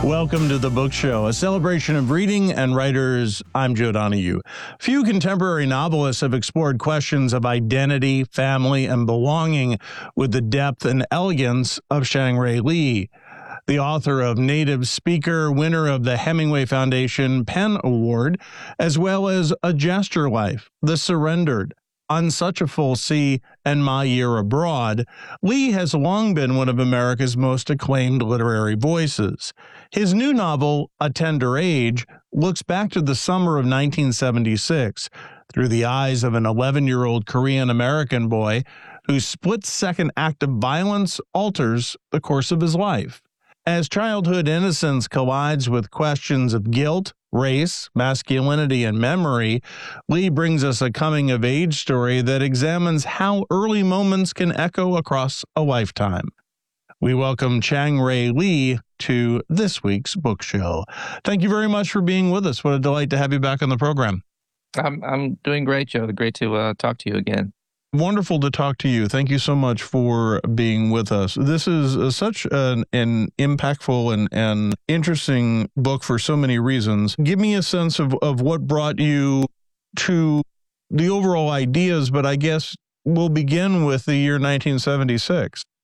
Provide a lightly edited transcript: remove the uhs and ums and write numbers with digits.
Welcome to The Book Show, a celebration of reading and writers. I'm Joe Donahue. Few contemporary novelists have explored questions of identity, family, and belonging with the depth and elegance of Shangrai Lee. The author of Native Speaker, winner of the Hemingway Foundation PEN Award, as well as A Gesture Life, The Surrendered, On Such a Full Sea, and My Year Abroad, Lee has long been one of America's most acclaimed literary voices. His new novel, A Tender Age, looks back to the summer of 1976 through the eyes of an 11-year-old Korean-American boy whose split-second act of violence alters the course of his life. As childhood innocence collides with questions of guilt, race, masculinity, and memory, Lee brings us a coming-of-age story that examines how early moments can echo across a lifetime. We welcome Shangrai Lee to this week's book show. Thank you very much for being with us. What a delight to have you back on the program. I'm doing great, Joe. Great to talk to you again. Wonderful to talk to you. Thank you so much for being with us. This is such an impactful and interesting book for so many reasons. Give me a sense of what brought you to the overall ideas, but I guess we'll begin with the year 1976.